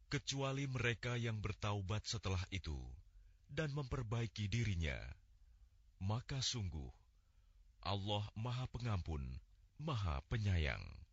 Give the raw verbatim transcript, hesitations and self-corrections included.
kecuali mereka yang bertaubat setelah itu dan memperbaiki dirinya, maka sungguh Allah Maha Pengampun, Maha Penyayang.